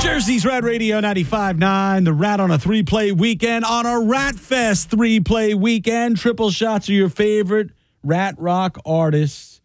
Jersey's Rat Radio 95.9. The Rat on a 3-play weekend on a Rat Fest 3-play weekend. Triple shots of your favorite Rat Rock artists